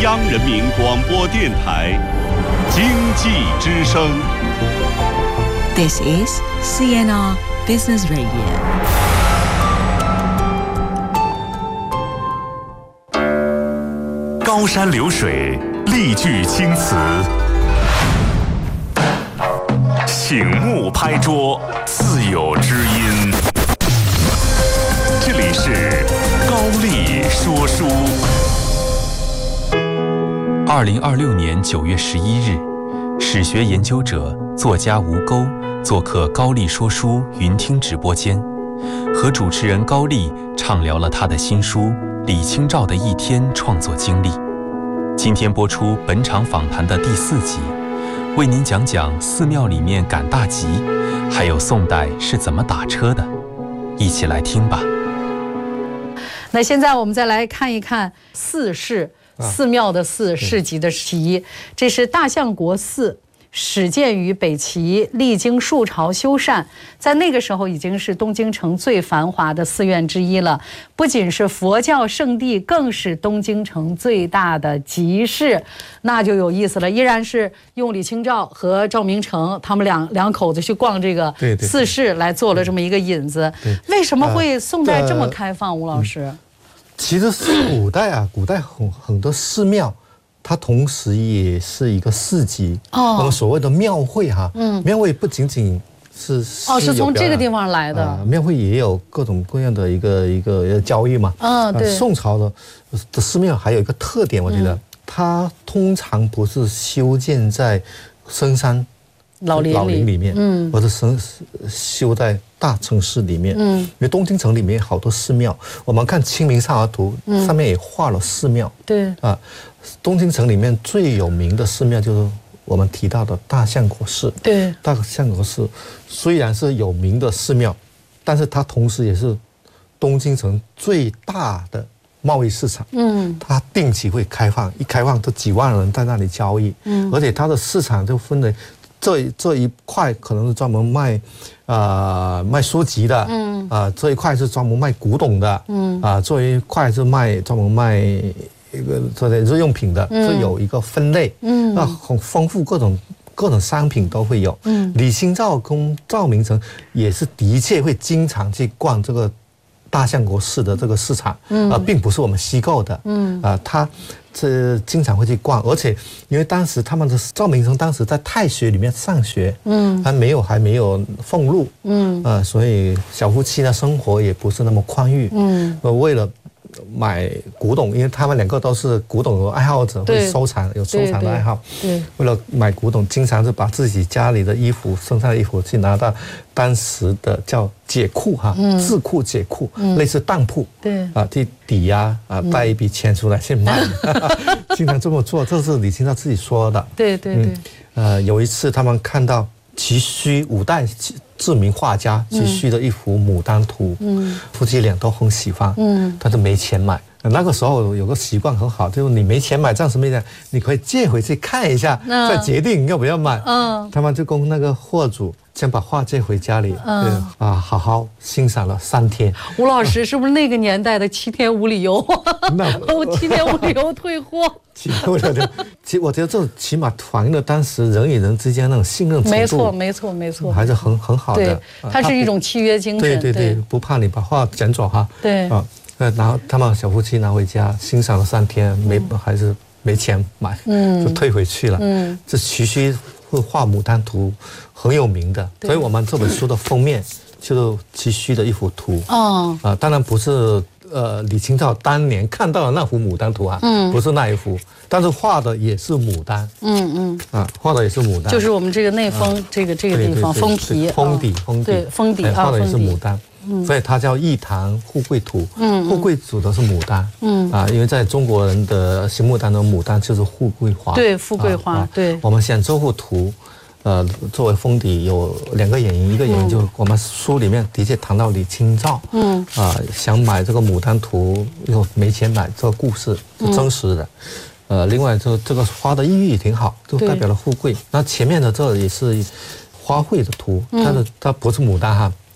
央人民广播电台经济之声。 This is CNR Business Radio. 高山流水，丽句青词，醒目拍桌，自有知音。这里是高丽说书。 2026年9月11日，史学研究者、作家吴钩做客高丽说书云听直播间，和主持人高丽畅聊了他的新书《李清照的一天》创作经历。今天播出本场访谈的第4集，为您讲讲寺庙里面赶大集，还有宋代是怎么打车的，一起来听吧。 那现在我们再来看一看寺市，寺庙的寺，市集的集，这是大相国寺。始建于北齐，历经数朝修缮，在那个时候已经是东京城最繁华的寺院之一了。不仅是佛教圣地，更是东京城最大的集市，那就有意思了。依然是用李清照和赵明诚他们两口子去逛这个寺市来做了这么一个引子。为什么会宋代这么开放？吴老师， 其实是古代很多寺庙。它同时也是一个市集，我们所谓的庙会哈，庙会不仅仅是是从这个地方来的， 庙会也有各种各样的一个交易嘛，对。宋朝的寺庙还有一个特点，我觉得它通常不是修建在深山老林里面，或者修在大城市里面，因为东京城里面好多寺庙，我们看《清明上河图》上面也画了寺庙，对啊。东京城里面最有名的寺庙就是我们提到的大相国寺。对，大相国寺虽然是有名的寺庙，但是它同时也是东京城最大的贸易市场。它定期会开放，一开放都几万人在那里交易。而且它的市场就分为这一块可能是专门卖书籍的，这一块是专门卖古董的，这一块是专门卖一个做的日用品的，是有一个分类，那很丰富，各种商品都会有。李清照跟赵明诚也是的确会经常去逛这个大相国寺的这个市场，并不是我们虚构的，他这经常会去逛，而且因为当时赵明诚当时在太学里面上学，还没有俸禄，所以小夫妻的生活也不是那么宽裕，为了买古董，因为他们两个都是古董的爱好者，会有收藏的爱好。为了买古董，经常是把自己家里的衣服、剩下的衣服去拿到当时的叫解库智库解库，类似当铺，去抵押带一笔钱出来去卖，经常这么做。这是李清照自己说的。有一次他们看到齐圩5代知名画家齐圩的一幅《牡丹图》，夫妻俩都很喜欢，但是没钱买。那个时候有个习惯很好，就是你没钱买，暂时没钱，你可以借回去看一下，再决定要不要买。他们就跟那个货主先把画借回家里，好好欣赏了3天。 吴老师是不是那个年代的7天无理由？7天无理由退货。 其实我觉得这起码反映了当时人与人之间那种信任程度。 没错， 还是很好的。 它是一种契约精神。 对，不怕你把画捡走哈。然后他们小夫妻拿回家欣赏了3天，还是没钱买，就退回去了。这齐圩会画《牡丹图》很有名的，所以我们这本书的封面就是齐圩的一幅图。当然不是李清照当年看到的那幅牡丹图不是那一幅，但是画的也是牡丹。画的也是牡丹， 就是我们这个内封这个地方封皮， 封底， 对，封底画的也是牡丹。所以它叫《一堂富贵图》，富贵指的是牡丹，因为在中国人的心目当中，牡丹就是富贵花， 对，富贵花，对。 我们选这幅图，作为封底有2个原因，一个原因就是我们书里面的确谈到李清照，想买这个牡丹图又没钱买，这个故事是真实的，另外这个花的意义也挺好，就代表了富贵。那前面的这也是花卉的图，但是它不是牡丹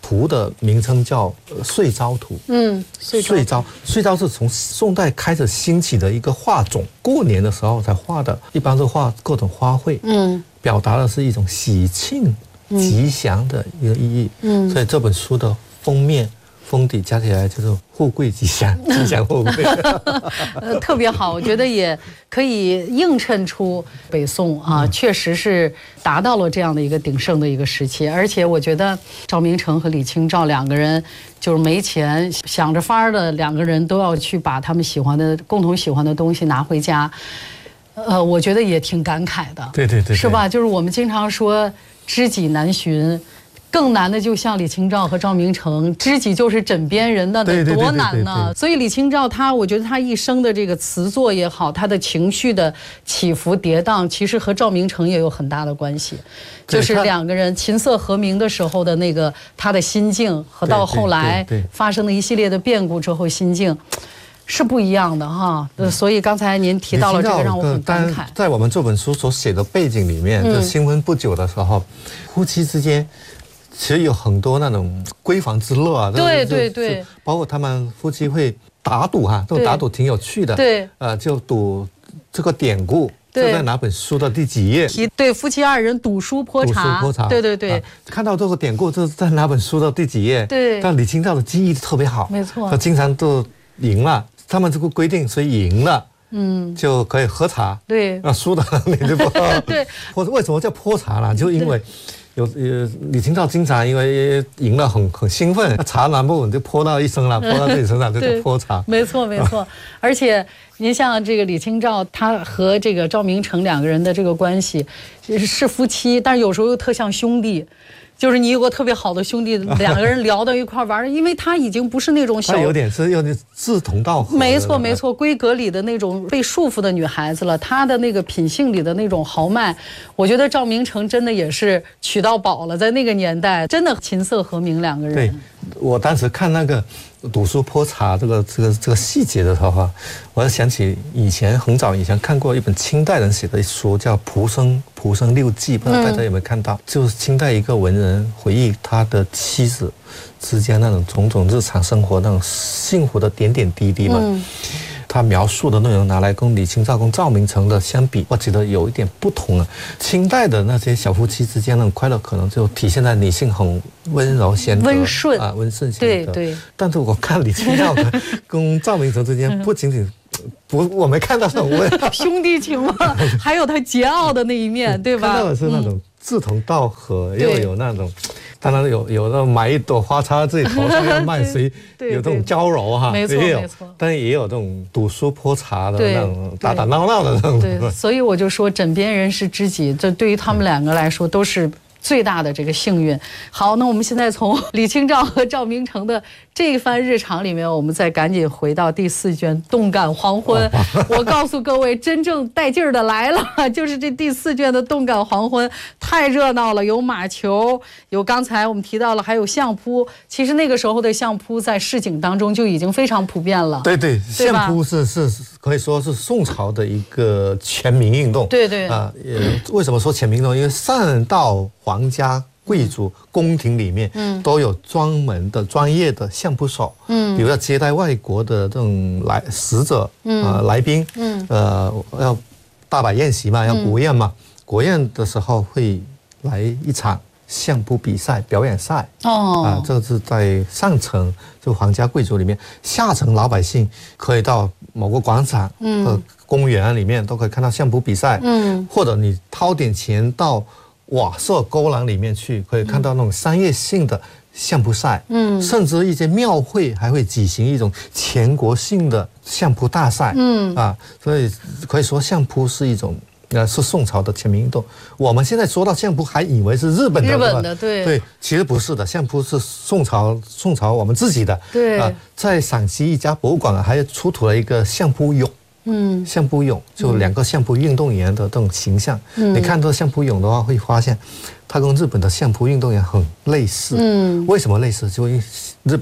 图的名称叫岁朝图。岁朝是从宋代开始兴起的一个画种，过年的时候才画的，一般是画各种花卉，表达的是一种喜庆、吉祥的一个意义。所以这本书的封面、封底加起来就是富贵吉祥，吉祥富贵。 特别好，我觉得也可以映衬出北宋啊，确实是达到了这样的一个鼎盛的一个时期。而且我觉得赵明诚和李清照两个人就是没钱，想着法儿的两个人都要去把他们共同喜欢的东西拿回家。我觉得也挺感慨的。 对， 是吧？就是我们经常说知己难寻。更难的就像李清照和赵明诚，知己就是枕边人，那得多难呢？所以李清照我觉得她一生的这个词作也好，她的情绪的起伏跌宕，其实和赵明诚也有很大的关系。就是两个人琴瑟和鸣的时候的那个他的心境，和到后来发生的一系列的变故之后心境。是不一样的哈，所以刚才您提到了这个，让我很感慨。 在我们这本书所写的背景里面，就新婚不久的时候，夫妻之间其实有很多那种闺房之乐啊。对，包括他们夫妻会打赌哈，这种打赌挺有趣的。对，就赌这个典故。就在哪本书的第几页？ 对，夫妻二人赌书泼茶。对， 看到这个典故，这是在哪本书的第几页？对。但李清照的记忆特别好， 没错， 他经常都赢了。他们这个规定，谁赢了，就可以喝茶。对，输的你就不喝。对，为什么叫泼茶呢？就因为李清照经常因为赢了很兴奋，茶拿不稳就泼到一身了，泼到自己身上就叫泼茶。 没错。而且您像这个李清照，她和这个赵明诚两个人的这个关系是夫妻，但是有时候又特像兄弟。就是你有个特别好的兄弟，两个人聊到一块玩，因为他已经不是那种有点志同道合。 没错，闺阁里的那种被束缚的女孩子了，她的那个品性里的那种豪迈，我觉得赵明诚真的也是娶到宝了，在那个年代真的琴瑟和鸣两个人。 对，我当时看那个赌书泼茶这个细节的时候，我就想起很早以前看过一本清代人写的书，叫《蒲生六记》，不知道大家有没有看到？就是清代一个文人回忆他的妻子之间那种种种日常生活那种幸福的点点滴滴嘛。他描述的内容拿来跟李清照跟赵明诚的相比，我觉得有一点不同啊。清代的那些小夫妻之间的快乐，可能就体现在女性很温柔贤德、温顺贤德。对。但是我看李清照跟赵明诚之间，不仅仅我没看到那种兄弟情嘛，还有他桀骜的那一面，对吧？ 看到的是那种志同道合，又有那种。当然有那买一朵花插在自己头上要卖谁，有这种娇柔哈， 没错， 但也有这种赌书泼茶的那种打闹的那种。 对，所以我就说枕边人是知己，这对于他们两个来说都是最大的这个幸运。好，那我们现在从李清照和赵明诚的这一番日常里面，我们再赶紧回到第4卷《动感黄昏》。我告诉各位，真正带劲儿的来了，就是这第4卷的《动感黄昏》，太热闹了，有马球，有刚才我们提到了，还有相扑。其实那个时候的相扑在市井当中就已经非常普遍了。 对，相扑是可以说是宋朝的一个全民运动。对为什么说全民运动？因为上到皇家贵族宫廷里面，都有专门的专业的相扑手，比如要接待外国的这种使者，来宾，要大摆宴席嘛，要国宴嘛，国宴的时候会来一场相扑比赛表演赛。这是在上层就皇家贵族里面，下层老百姓可以到某个广场和公园里面都可以看到相扑比赛，或者你掏点钱到瓦舍勾廊里面去，可以看到那种商业性的相扑赛，甚至一些庙会还会举行一种全国性的相扑大赛，所以可以说相扑是一种是宋朝的全民运动。我们现在说到相扑，还以为是日本的，对，其实不是的，相扑是宋朝我们自己的，在陕西一家博物馆还出土了一个相扑俑。相扑俑就2个相扑运动员的这种形象，你看这相扑俑的话，会发现它跟日本的相扑运动员很类似。为什么类似？就因为日本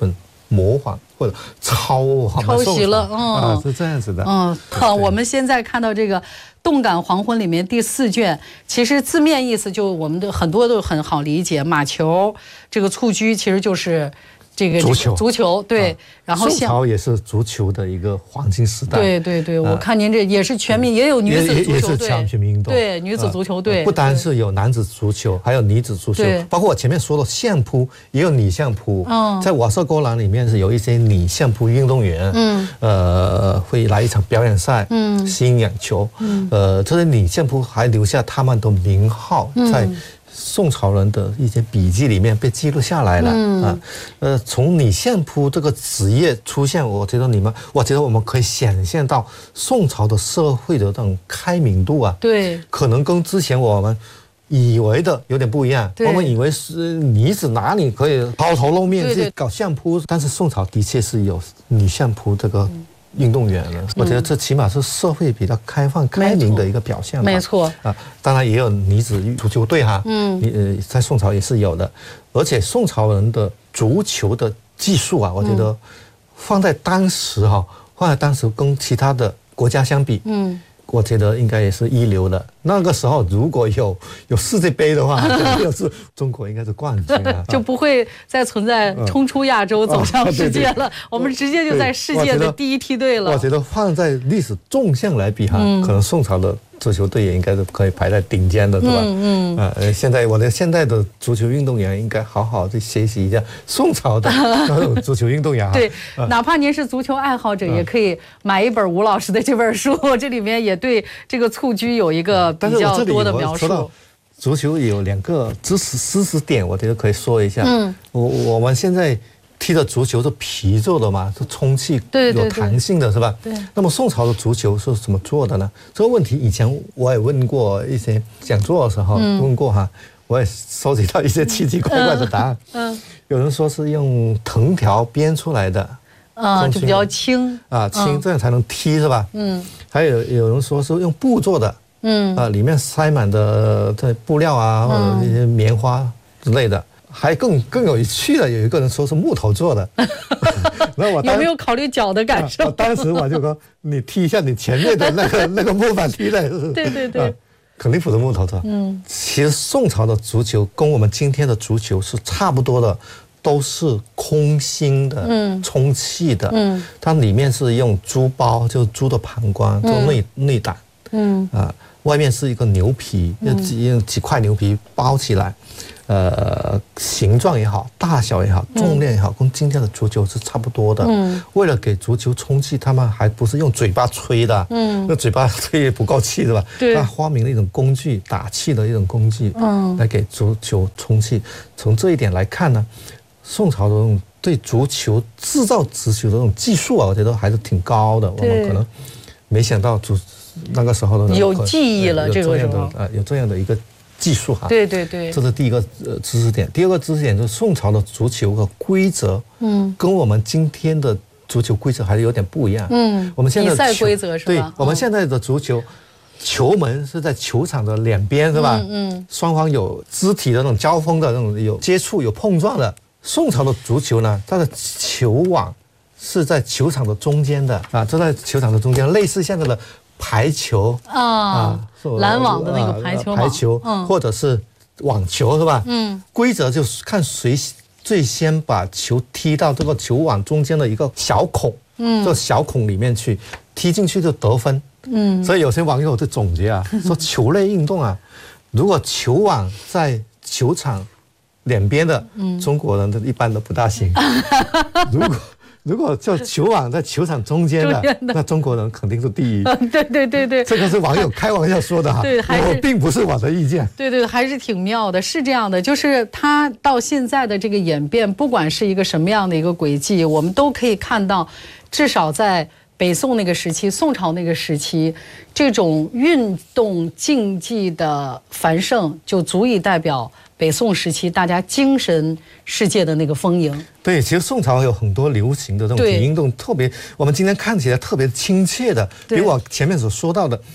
模仿或者抄袭了， 是这样子的。 我们现在看到这个《动感黄昏》里面第4卷，其实字面意思就我们的很多都很好理解，马球这个蹴鞠其实就是这个足球对。然后宋朝也是足球的一个黄金时代。 对，我看您这也是全民，也有女子足球队， 也是全民运动。 对，女子足球队不单是有男子足球，还有女子足球，包括我前面说的相扑，也有女相扑。在瓦舍沟栏里面是有一些女相扑运动员，会来一场表演赛，吸引眼球。这些女相扑还留下他们的名号在宋朝人的一些笔记里面被记录下来了。从女相扑这个职业出现，我觉得我们可以想象到宋朝的社会的这种开明度啊， 对， 可能跟之前我们以为的有点不一样。我们以为是女子哪里可以抛头露面去搞相扑，但是宋朝的确是有女相扑这个运动员了。我觉得这起码是社会比较开放开明的一个表现。 没错当然也有女子足球队哈，在宋朝也是有的。而且宋朝人的足球的技术啊，我觉得放在当时跟其他的国家相比，我觉得应该也是一流的。那个时候如果有世界杯的话，要是中国应该是冠军啊， 就不会再存在冲出亚洲走向世界了。我们直接就在世界的第一梯队了。 我觉得放在历史纵向来比可能宋朝的足球队也应该是可以排在顶尖的，对吧？现在的足球运动员应该好好去学习一下宋朝的那种足球运动员。 对，哪怕您是足球爱好者，也可以买一本吴老师的这本书，这里面也对这个蹴鞠有一个比较多的描述。 足球有2个知识点，我觉得可以说一下。我们现在踢的足球是皮做的嘛，是充气有弹性的，是吧？对。那么宋朝的足球是怎么做的呢？这个问题以前我也问过一些讲座的时候问过哈，我也收集到一些奇奇怪怪的答案。有人说是用藤条编出来的， 就比较轻轻，这样才能踢，是吧？还有人说是用布做的，里面塞满的这布料啊，或者一些棉花之类的。还更有趣的，有一个人说是木头做的。那我有没有考虑脚的感受？ 当时我就说，你踢一下你前面的那个木板踢的， 对， 肯定不是木头做。其实宋朝的足球跟我们今天的足球是差不多的，都是空心的，充气的。它里面是用猪包，就是猪的膀胱做内胆。外面是一个牛皮，用几块牛皮包起来。形状也好，大小也好，重量也好，跟今天的足球是差不多的。为了给足球充气，他们还不是用嘴巴吹的，那嘴巴吹也不够气，对吧？他发明了一种工具，打气的一种工具，来给足球充气。从这一点来看呢，宋朝的这种对足球制造足球的这种技术啊，我觉得还是挺高的。我们可能没想到那个时候的人有记忆了，这个时候有这样的一个技术哈。 对， 这是第一个知识点。第二个知识点就是宋朝的足球的规则，跟我们今天的足球规则还是有点不一样。我们现在比赛规则是吧？ 对，我们现在的足球，球门是在球场的两边，是吧？双方有肢体的那种交锋的那种有接触有碰撞的。宋朝的足球呢，它的球网是在球场的中间的就在球场的中间，类似现在的排球拦网的那个排球或者是网球，是吧？规则就是看谁最先把球踢到这个球网中间的一个小孔，这小孔里面去，踢进去就得分。所以有些网友就总结说球类运动如果球网在球场两边的，中国人一般都不大行。如果就球网在球场中间的，那中国人肯定是第一。 对， 这个是网友开玩笑说的对， 我并不是我的意见。 对，还是挺妙的。是这样的，就是它到现在的这个演变，不管是一个什么样的一个轨迹，我们都可以看到，至少在北宋那个时期、宋朝那个时期，这种运动竞技的繁盛，就足以代表北宋时期大家精神世界的那个丰盈。 对，其实宋朝有很多流行的这种体育运动，特别我们今天看起来特别亲切的，比我前面所说到的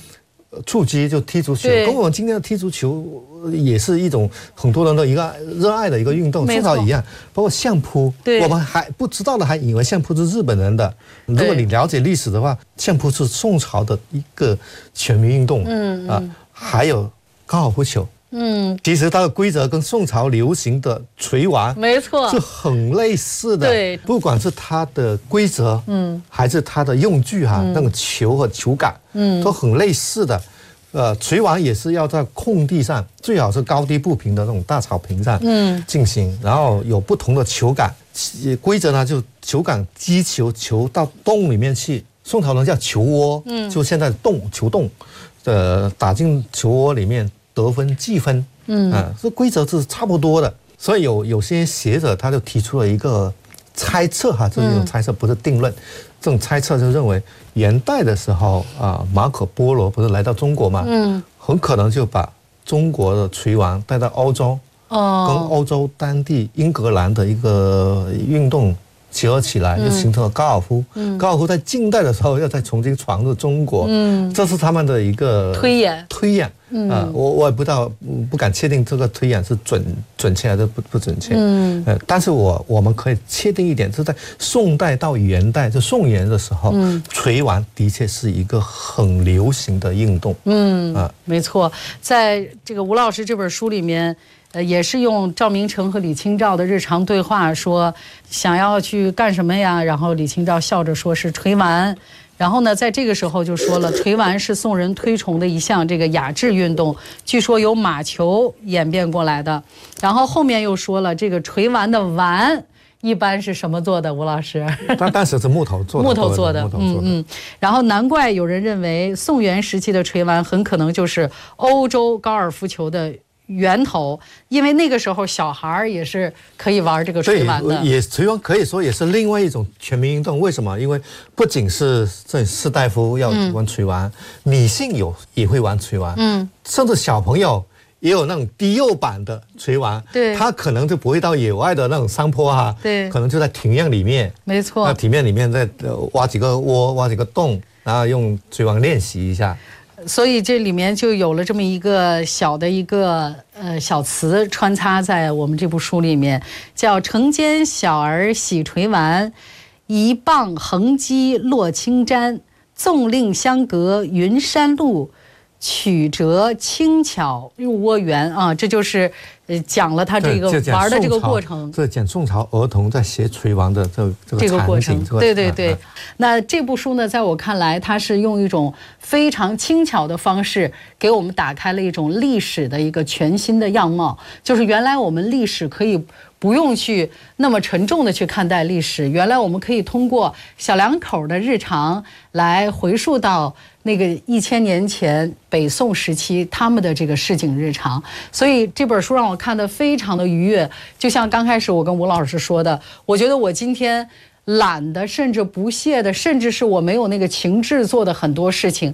触击就踢足球，跟我们今天的踢足球也是一种很多人的一个热爱的一个运动，宋朝一样。包括相扑，我们还不知道的还以为相扑是日本人的。如果你了解历史的话，相扑是宋朝的一个全民运动。还有高尔夫球。其实它的规则跟宋朝流行的锤丸没错是很类似的。 对， 不管是它的规则，还是它的用具那个球和球感，都很类似的。锤丸也是要在空地上，最好是高低不平的那种大草坪上进行，然后有不同的球感。规则呢，就球感击球到洞里面去，宋朝人叫球窝，就现在的球洞，打进球窝里面。得分计分，这规则是差不多的，所以有些学者他就提出了一个猜测这是一种猜测，不是定论。这种猜测就认为元代的时候马可波罗不是来到中国嘛，很可能就把中国的锤丸带到欧洲，跟欧洲当地英格兰的一个运动结合起来，就形成了高尔夫。高尔夫在近代的时候要再重新传入中国，这是他们的一个推演。我也不知道，不敢确定这个推演是准确还是不准确。但是我们可以确定一点，是在宋代到元代，就宋元的时候，锤丸的确是一个很流行的运动。 没错，在这个吴老师这本书里面。也是用赵明诚和李清照的日常对话说想要去干什么呀？然后李清照笑着说是锤丸。然后呢，在这个时候就说了，锤丸是宋人推崇的一项这个雅致运动，据说由马球演变过来的。然后后面又说了，这个锤丸的丸一般是什么做的？吴老师， 当时是木头做的。 然后难怪有人认为宋元时期的锤丸很可能就是欧洲高尔夫球的源头，因为那个时候小孩也是可以玩这个锤丸的。 也锤丸可以说也是另外一种全民运动。为什么？因为不仅是这士大夫要玩锤丸，女性也会玩锤丸，甚至小朋友也有那种低幼版的锤丸。对，他可能就不会到野外的那种山坡对，可能就在庭院里面。没错，那庭院里面再挖几个窝，挖几个洞，然后用锤丸练习一下。 所以这里面就有了这么一个小的一个小词穿插在我们这部书里面，叫城间小儿喜锤丸，一棒横击落青毡，纵令相隔云山路，曲折轻巧入窝园这就是讲了他这个玩的这个过程。 这讲宋朝儿童在学锤丸的这个过程。 对。那这部书呢，在我看来，它是用一种非常轻巧的方式，给我们打开了一种历史的一个全新的样貌。就是原来我们历史可以不用去那么沉重的去看待历史，原来我们可以通过小两口的日常来回溯到那个1000年前北宋时期他们的这个市井日常。所以这本书让我看得非常的愉悦。就像刚开始我跟吴老师说的，我觉得我今天懒的，甚至不屑的，甚至是我没有那个情志做的很多事情，